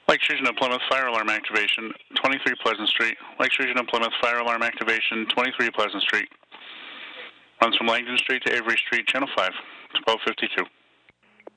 Lake Sturgeon and Plymouth fire alarm activation, 23 Pleasant Street. Lake Sturgeon and Plymouth fire alarm activation, 23 Pleasant Street. Runs from Langdon Street to Avery Street, Channel 5, 1252.